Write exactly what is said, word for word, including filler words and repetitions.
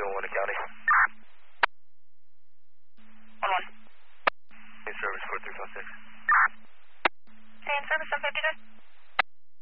oh one to county. Hold on. New service four three five six.